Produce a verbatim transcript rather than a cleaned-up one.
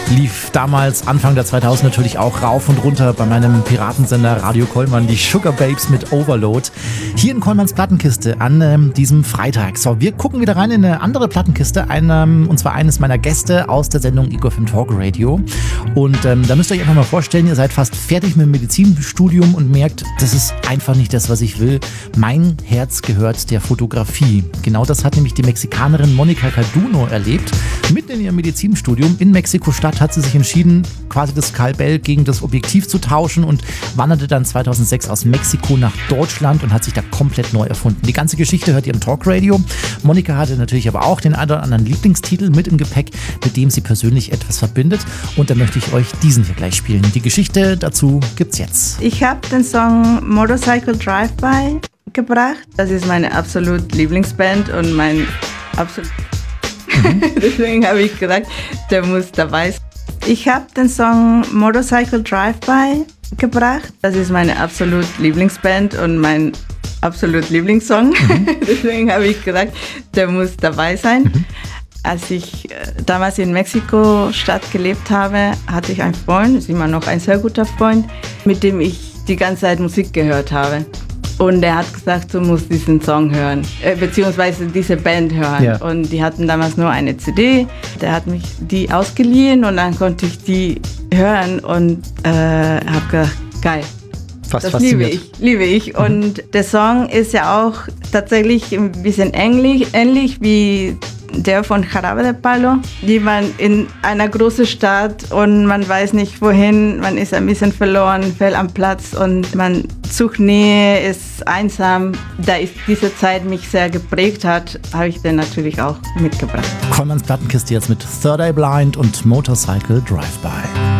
Lief damals Anfang der zweitausender natürlich auch rauf und runter bei meinem Piratensender Radio Kollmann, die Sugar Babes mit Overload. Hier in Kollmanns Plattenkiste an ähm, diesem Freitag. So, wir gucken wieder rein in eine andere Plattenkiste, eine, und zwar eines meiner Gäste aus der Sendung Ego F M Talk Radio. Und ähm, da müsst ihr euch einfach mal vorstellen, ihr seid fast fertig mit dem Medizinstudium und merkt, das ist einfach nicht das, was ich will. Mein Herz gehört der Fotografie. Genau das hat nämlich die Mexikanerin Monica Carduno erlebt. Mitten in ihrem Medizinstudium in Mexiko-Stadt hat sie sich entschieden, quasi das Skalpell gegen das Objektiv zu tauschen und wanderte dann zweitausendsechs aus Mexiko nach Deutschland und hat sich da komplett neu erfunden. Die ganze Geschichte hört ihr im Talkradio. Monika hatte natürlich aber auch den einen oder anderen Lieblingstitel mit im Gepäck, mit dem sie persönlich etwas verbindet. Und da möchte ich euch diesen hier gleich spielen. Die Geschichte dazu gibt's jetzt. Ich habe den Song Motorcycle Drive-By gebracht. Das ist meine absolut Lieblingsband und mein absolut... Mhm. Deswegen habe ich gesagt, der muss dabei sein. Ich habe den Song Motorcycle Drive-By gebracht. Das ist meine absolut Lieblingsband und mein absolut Lieblingssong. Mhm. Deswegen habe ich gesagt, der muss dabei sein. Mhm. Als ich äh, damals in Mexiko-Stadt gelebt habe, hatte ich einen Freund, ist immer noch ein sehr guter Freund, mit dem ich die ganze Zeit Musik gehört habe. Und er hat gesagt, du musst diesen Song hören, äh, beziehungsweise diese Band hören. Ja. Und die hatten damals nur eine C D. Der hat mich die ausgeliehen und dann konnte ich die hören und äh, habe gedacht, geil. Fast das liebe ich, liebe ich. Mhm. Und der Song ist ja auch tatsächlich ein bisschen ähnlich, ähnlich wie der von Jarabe de Palo, die man in einer großen Stadt und man weiß nicht wohin, man ist ein bisschen verloren, fällt am Platz und man sucht Nähe, ist einsam. Da ist diese Zeit mich sehr geprägt hat, habe ich den natürlich auch mitgebracht. Kollmanns Plattenkiste jetzt mit Third Eye Blind und Motorcycle Drive-By.